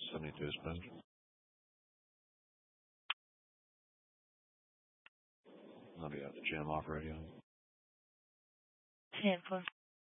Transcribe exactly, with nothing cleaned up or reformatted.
seventy-two Spanish. I'll be at the gym off radio. ten four.